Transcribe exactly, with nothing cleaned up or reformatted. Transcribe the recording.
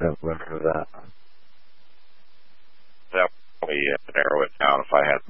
haven't heard of that. Definitely uh, narrow it down if I had